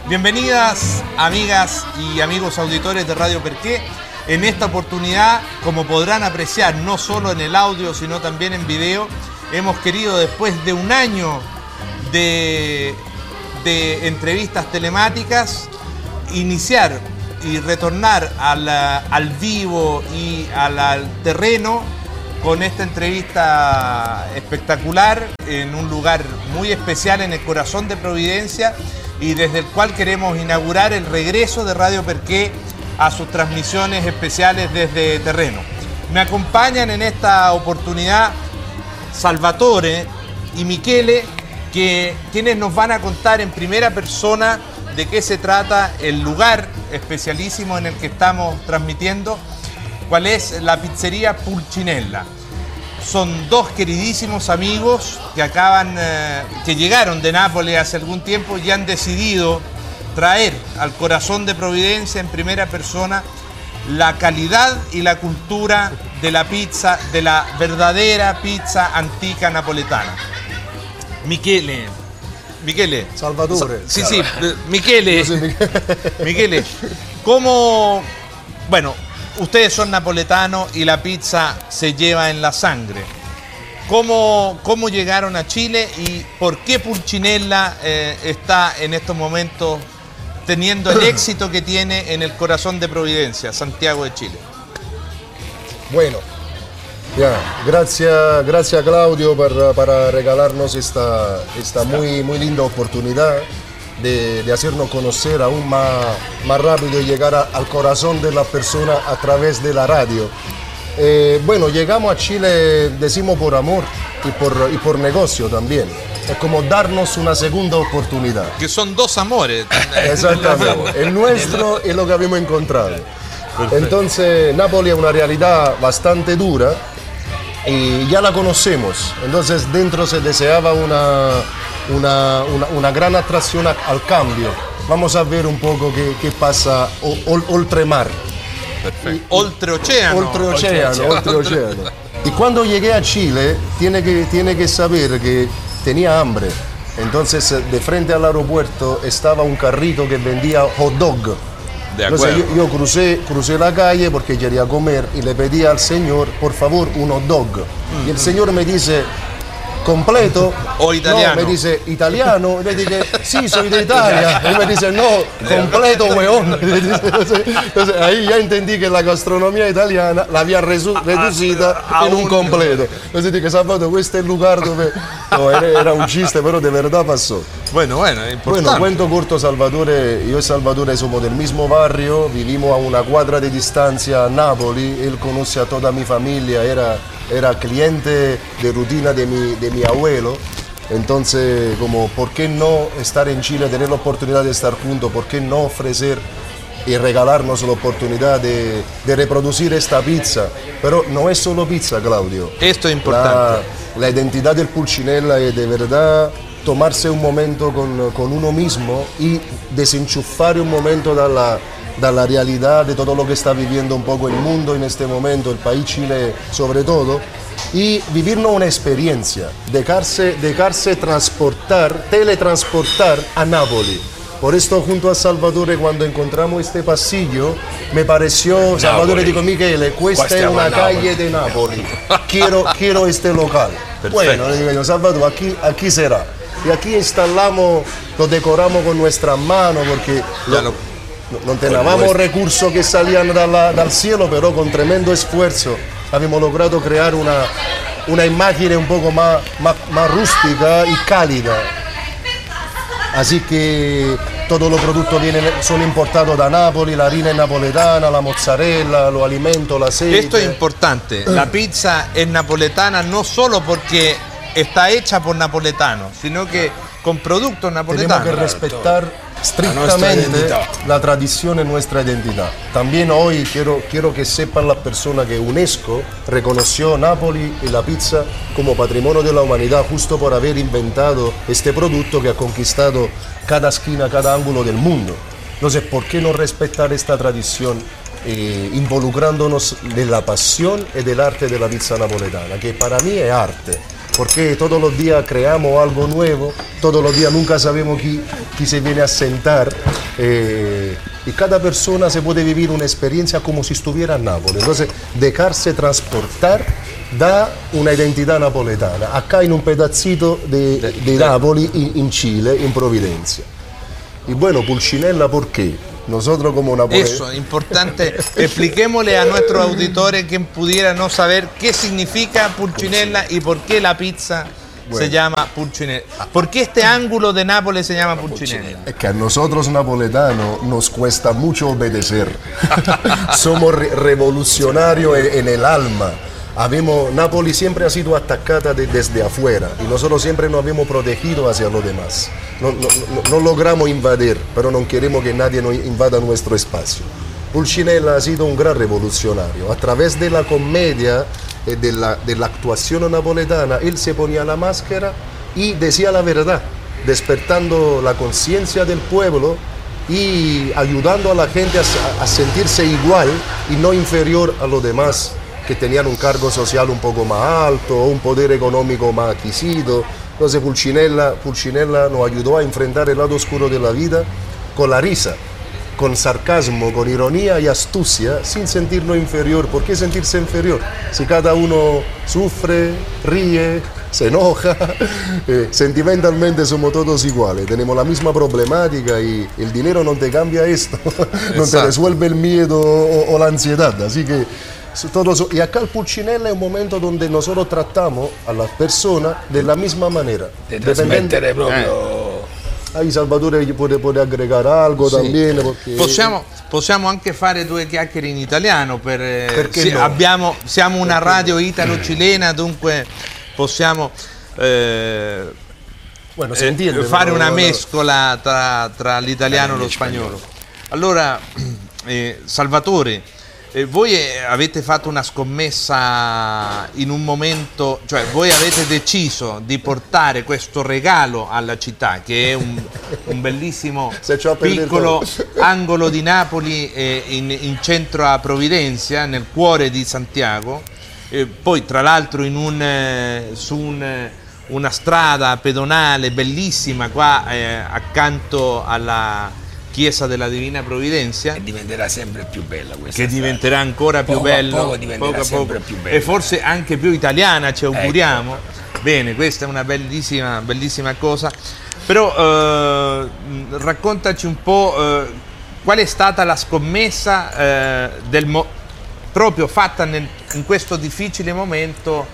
Bienvenidas, amigas y amigos auditores de Radio Perqué. En esta oportunidad, como podrán apreciar, no solo en el audio, sino también en video, hemos querido, después de un año de entrevistas telemáticas, iniciar y retornar al vivo y al terreno con esta entrevista espectacular en un lugar muy especial en el corazón de Providencia, y desde el cual queremos inaugurar el regreso de Radio Perqué a sus transmisiones especiales desde terreno. Me acompañan en esta oportunidad Salvatore y Michele, quienes nos van a contar en primera persona de qué se trata el lugar especialísimo en el que estamos transmitiendo, cuál es la pizzería Pulcinella. Son dos queridísimos amigos que llegaron de Nápoles hace algún tiempo y han decidido traer al corazón de Providencia en primera persona la calidad y la cultura de la pizza, de la verdadera pizza antica napoletana. Michele. Salvatore. Sí, Michele. Michele, ¿cómo? Bueno, ustedes son napoletanos y la pizza se lleva en la sangre. ¿Cómo llegaron a Chile y por qué Pulcinella está en estos momentos teniendo el éxito que tiene en el corazón de Providencia, Santiago de Chile? Bueno, gracias Claudio para regalarnos esta muy linda oportunidad de hacernos conocer aún más rápido y llegar al corazón de la persona a través de la radio. Bueno, llegamos a Chile, decimos por amor y por negocio también. Es como darnos una segunda oportunidad. Que son dos amores. Exactamente. El nuestro es lo que habíamos encontrado. Perfecto. Entonces, Nápoles es una realidad bastante dura y ya la conocemos. Entonces, dentro se deseaba una gran atracción al cambio. Vamos a ver un poco qué pasa oltremar. Perfecto. Oltreoceano. Y cuando llegué a Chile, tiene que saber que tenía hambre. Entonces, de frente al aeropuerto estaba un carrito que vendía hot dog. De acuerdo. Entonces yo crucé la calle porque quería comer y le pedí al señor, por favor, un hot dog. Y el señor me dice, ¿completo? ¿O italiano? No, me dice, ¿italiano? Y le dije, sí, soy de Italia. Y me dice, no, completo, weón. Entonces ahí ya entendí que la gastronomía italiana la había reducida en un completo. Entonces dije, Salvatore, questo è il lugar dove... No, era un chiste, pero de verdad pasó. Bueno, es importante. Bueno, cuento corto, Salvatore, yo y Salvatore somos del mismo barrio, vivimos a una cuadra de distancia a Nápoles, él conoce a toda mi familia, era cliente de rutina de mi abuelo. Entonces, como, ¿por qué no estar en Chile, tener la oportunidad de estar juntos? ¿Por qué no ofrecer y regalarnos la oportunidad de reproducir esta pizza? Pero no es solo pizza, Claudio. Esto es importante. La identidad del Pulcinella es de verdad tomarse un momento con uno mismo y desenchufar un momento dalla realidad de todo lo que está viviendo un poco el mundo en este momento, el país Chile sobre todo, y vivirnos una experiencia, dejarse teletransportar a Nápoles. Por esto, junto a Salvatore, cuando encontramos este pasillo, me pareció, Salvatore dijo, Michele, questa è una calle de Nápoles, quiero este local. Perfecto. Bueno, le digo yo, Salvatore, aquí será. Y aquí instalamos, lo decoramos con nuestras manos, porque no teníamos recursos que salían del cielo, pero con tremendo esfuerzo habíamos logrado crear una imagen un poco más rústica y cálida. Así que todos los productos son importados de Nápoles, la harina es napoletana, la mozzarella, los alimentos, el aceite. Esto es importante, la pizza es napoletana no solo porque está hecha por napoletanos, sino que con productos napoletanos. Tenemos que respetar estrictamente la tradición y nuestra identidad. También hoy quiero que sepan las personas que UNESCO reconoció Nápoles y la pizza como patrimonio de la humanidad justo por haber inventado este producto que ha conquistado cada esquina, cada ángulo del mundo. Entonces, ¿por qué no respetar esta tradición involucrándonos de la pasión y del arte de la pizza napoletana? Que para mí es arte. porque todos los días creamos algo nuevo, todos los días nunca sabemos quién se viene a sentar, y cada persona se puede vivir una experiencia como si estuviera en Nápoles. Entonces, dejarse transportar da una identidad napoletana, acá en un pedacito de Nápoles, en Chile, en Providencia. Y bueno, Pulcinella, ¿por qué? Nosotros como napoleones... Eso, importante. Expliquémosle a nuestros auditores que pudiera no saber qué significa Pulcinella y por qué la pizza se llama Pulcinella. ¿Por qué este ángulo de Nápoles se llama Pulcinella? Es que a nosotros napoletanos nos cuesta mucho obedecer. Somos revolucionarios en el alma. Nápoles siempre ha sido atacada desde afuera y nosotros siempre nos hemos protegido hacia los demás. No logramos invadir, pero no queremos que nadie nos invada nuestro espacio. Pulcinella ha sido un gran revolucionario. A través de la comedia, de la actuación napoletana, él se ponía la máscara y decía la verdad, despertando la conciencia del pueblo y ayudando a la gente a sentirse igual y no inferior a los demás, que tenían un cargo social un poco más alto o un poder económico más adquisito. Entonces Pulcinella nos ayudó a enfrentar el lado oscuro de la vida con la risa, con sarcasmo, con ironía y astucia, sin sentirnos inferior. ¿Por qué sentirse inferior? Si cada uno sufre, ríe, se enoja, sentimentalmente somos todos iguales, tenemos la misma problemática y el dinero no te cambia esto, no te resuelve el miedo o la ansiedad. Así que y acá el Pulcinella es un momento donde nosotros tratamos a las personas de la misma manera. De trasmettere proprio... Ahí Salvatore puede agregare algo también. Possiamo anche fare due chiacchiere in italiano, Perché no? Siamo una radio italo-cilena, dunque possiamo fare una mescola tra l'italiano e lo spagnolo. Allora, Salvatore, voi avete fatto una scommessa in un momento, cioè voi avete deciso di portare questo regalo alla città, che è un bellissimo piccolo angolo di Napoli in centro a Providencia, nel cuore di Santiago, poi tra l'altro su una strada pedonale bellissima qua accanto alla Chiesa della Divina Provvidenza, e diventerà sempre più bella questa che diventerà ancora più bello, poco a poco più bella, e forse anche più italiana, ci auguriamo. Ecco. Bene, questa è una bellissima cosa, però raccontaci un po' qual è stata la scommessa proprio fatta in questo difficile momento,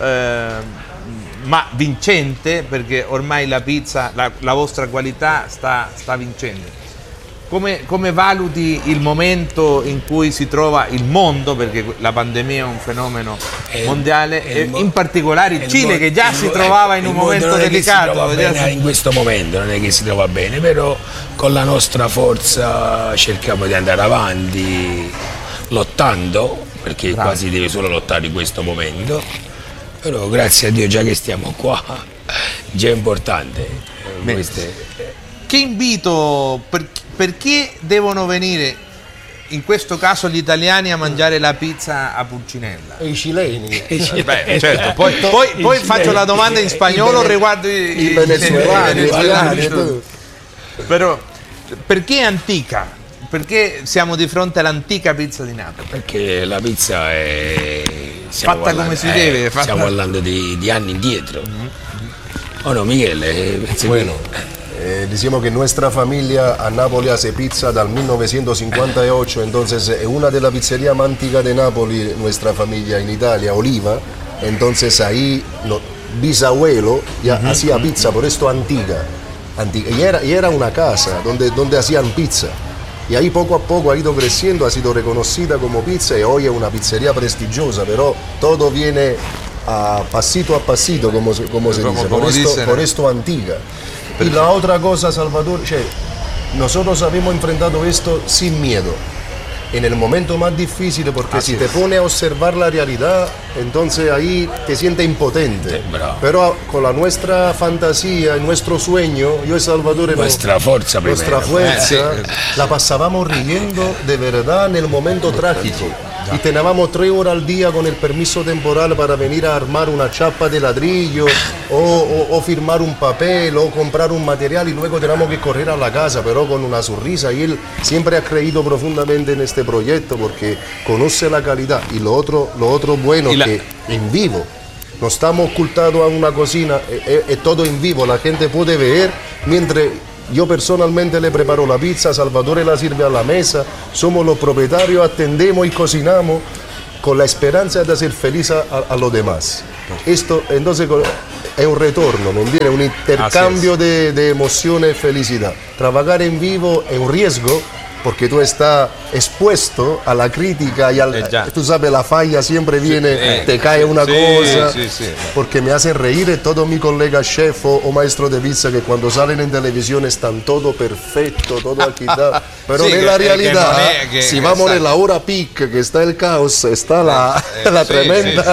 ma vincente, perché ormai la pizza, la vostra qualità sta vincendo. Come valuti il momento in cui si trova il mondo, perché la pandemia è un fenomeno mondiale, e in particolare il Cile, che già si trovava in un momento delicato? In questo momento non è che si trova bene, però con la nostra forza cerchiamo di andare avanti lottando, perché qua si deve solo lottare in questo momento, però grazie a Dio già che stiamo qua già è importante. Che invito, perché devono venire in questo caso gli italiani a mangiare la pizza a Pulcinella? E i cileni. Beh, certo. Poi faccio la domanda in spagnolo riguardo i venezuelani. Però perché antica? Perché siamo di fronte all'antica pizza di Napoli? Perché la pizza è fatta come si deve. Stiamo parlando di anni indietro. Oh no, Michele. Bueno. Decimos que nuestra familia a Nápoles hace pizza del 1958, entonces es una de las pizzerias más antiguas de Nápoles, nuestra familia en Italia, Oliva, entonces ahí bisabuelo ya hacía pizza, por esto antigua. Y era una casa donde hacían pizza. Y ahí poco a poco ha ido creciendo, ha sido reconocida como pizza y hoy es una pizzería prestigiosa, pero todo viene a pasito, como se dice, por esto antigua. Y la otra cosa, Salvatore, nosotros habíamos enfrentado esto sin miedo, en el momento más difícil, porque si te pones a observar la realidad, entonces ahí te sientes impotente. Pero con nuestra fantasía y nuestro sueño, yo y Salvatore, nuestra fuerza la pasábamos riendo de verdad en el momento trágico. y teníamos 3 horas al día con el permiso temporal para venir a armar una chapa de ladrillo o firmar un papel o comprar un material y luego teníamos que correr a la casa, pero con una sonrisa. Y él siempre ha creído profundamente en este proyecto porque conoce la calidad y lo otro bueno que en vivo. No estamos ocultados a una cocina, es todo en vivo, la gente puede ver mientras yo personalmente le preparo la pizza, Salvatore la sirve a la mesa, somos los propietarios, atendemos y cocinamos con la esperanza de hacer feliz a los demás. Esto entonces es un retorno, ¿me entiendes? Un intercambio de emociones y felicidad. Trabajar en vivo es un riesgo porque tú estás expuesto a la crítica y tú sabes, la falla siempre viene, te cae una cosa, porque me hacen reír todos mis colegas chef o maestros de pizza que cuando salen en televisión están todo perfecto, todo equitado, pero en la realidad, si vamos en la hora peak, que está el caos, está la tremenda...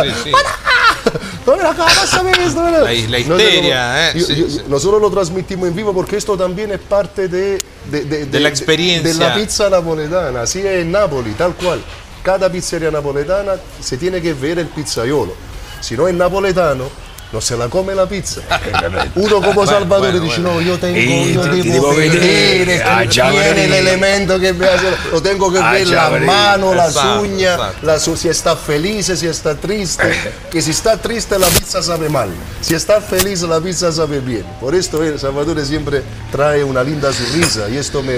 La histeria, nosotros lo transmitimos en vivo porque esto también es parte de la experiencia de la pizza napoletana, así es en Nápoli, tal cual. Cada pizzería napoletana se tiene que ver el pizzaiolo, si no es napoletano no se la come la pizza. Uno como Salvatore dice no, io devo vedere, tiene el elemento que me hace, lo tengo que ver, la mano, las uñas, si está feliz, si está triste, que si está triste la pizza sabe mal, si está feliz la pizza sabe bien. Por esto Salvatore siempre trae una linda sonrisa y esto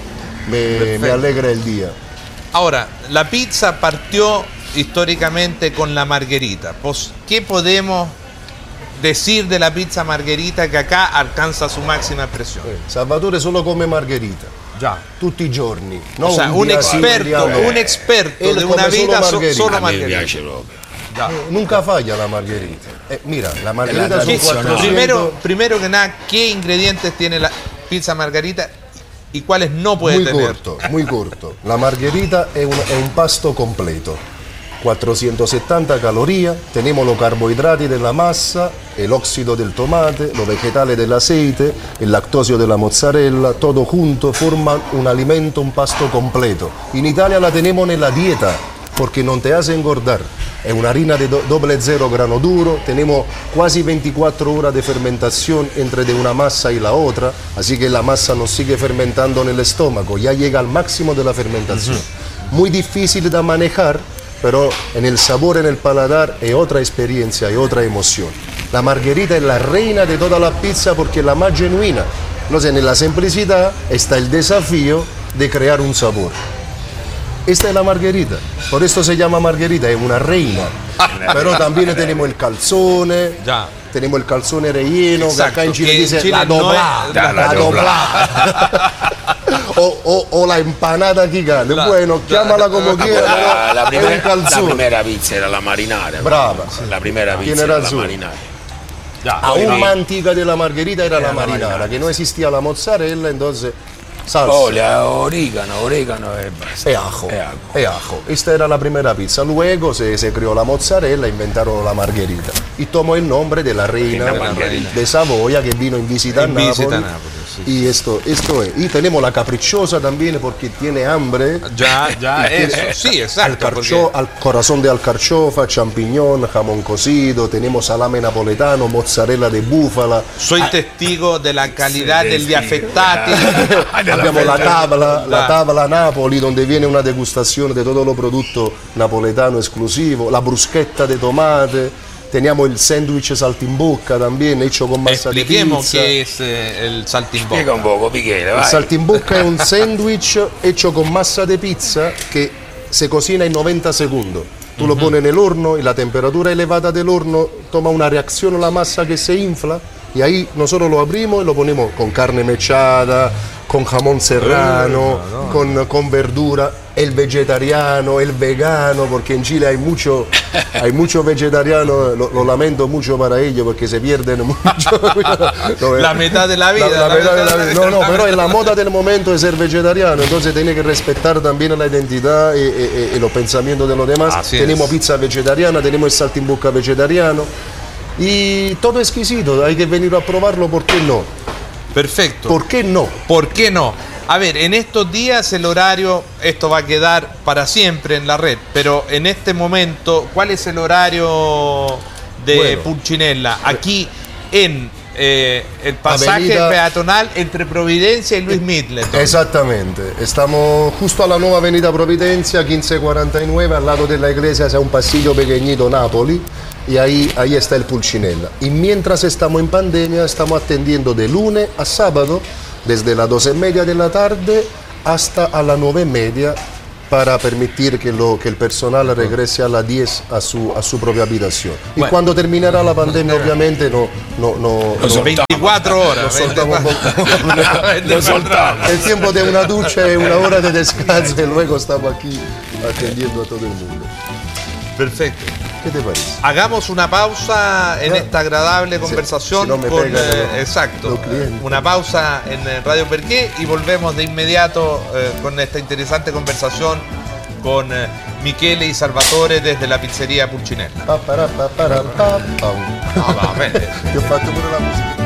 me alegra el día. Ahora, la pizza partió históricamente con la margherita. Pues, ¿qué podemos decir de la pizza margherita que acá alcanza su máxima expresión? Salvatore solo come margherita. Ya. Tutti i giorni. O sea, un experto de una vida solo margherita. Nunca falla la margherita. Mira, la margherita son 400... Primero que nada, ¿qué ingredientes tiene la pizza margherita y cuáles no puede tener? Muy corto. La margherita es un pasto completo. 470 calorías, tenemos los carbohidratos de la masa, el óxido del tomate, los vegetales del aceite, el lactosio de la mozzarella, todo junto forman un alimento, un pasto completo. En Italia la tenemos en la dieta porque no te hace engordar. Es una harina de 00 grano duro, tenemos casi 24 horas de fermentación entre de una masa y la otra, así que la masa nos sigue fermentando en el estómago, ya llega al máximo de la fermentación. Muy difícil de manejar, pero en el sabor, en el paladar, es otra experiencia, es otra emoción. La margherita es la reina de toda la pizza porque es la más genuina. Entonces, en la simplicidad está el desafío de crear un sabor. Esta es la margherita, por esto se llama margherita, es una reina. Pero también tenemos el calzone, tenemos el calzone relleno, que acá en Chile dice la doblada. O la empanada gigante, bueno, llámala como quieras. La primera pizza era la marinara. Brava. La primera pizza era la marinara. Aún más antigua de la margherita era la marinara, que no existía la mozzarella, entonces salsa. Orégano e basta. E ajo. Esta era la primera pizza. Luego se creó la mozzarella e inventaron la margherita. Y tomó el nombre de la reina de Savoia que vino en visita a Nápoles. Y esto es. Y tenemos la capricciosa también porque tiene hambre. Eso. Sí, exacto. Al corazón de alcarchofa, champiñón, jamón cocido, tenemos salame napoletano, mozzarella de búfala. Soy testigo de la calidad degli affettati. Abbiamo la tavola Napoli, donde viene una degustación de todos los productos napoletanos exclusivos, la bruschetta de tomate. Teníamos el sándwich saltimbocca también, hecho con masa de pizza. Expliquemos qué es el saltimbocca. Spiega un poco, Piquera, vai. El saltimbocca es un sándwich hecho con masa de pizza que se cocina en 90 segundos. Tú lo pones en el horno y la temperatura elevada del horno toma una reacción a la masa que se infla y ahí nosotros lo abrimos y lo ponemos con carne mechada, con jamón serrano, con verdura, el vegetariano, el vegano, porque en Chile hay mucho vegetariano, lo lamento mucho para ellos porque se pierden mucho. La mitad de la vida. No, pero es la moda del momento de ser vegetariano, entonces tiene que respetar también la identidad y los pensamientos de los demás. Tenemos pizza vegetariana, tenemos el saltimbocca vegetariano y todo exquisito, hay que venir a probarlo, ¿por qué no? Perfecto. ¿Por qué no? ¿Por qué no? A ver, en estos días el horario, esto va a quedar para siempre en la red, pero en este momento, ¿cuál es el horario de Pulcinella? Aquí en el pasaje peatonal entre Providencia y Luis Middleton. Exactamente, estamos justo a la nueva avenida Providencia, 1549, al lado de la iglesia, hay un pasillo pequeñito Napoli, y ahí está el Pulcinella. Y mientras estamos en pandemia, estamos atendiendo de lunes a sábado, desde las 12:30 de la tarde hasta a las 9:30, para permitir que el personal regrese a las 10 a su propia habitación. Y cuando terminará la pandemia, obviamente, no 24 horas. Lo soltamos. El tiempo de una ducha y una hora de descanso, y luego estamos aquí atendiendo a todo el mundo. Perfecto. ¿Qué te parece? Hagamos una pausa en esta agradable conversación si no me con los clientes. Una pausa en Radio Perqué y volvemos de inmediato con esta interesante conversación con Michele y Salvatore desde la pizzeria Pulcinella. Ti ho fatto pure la musica.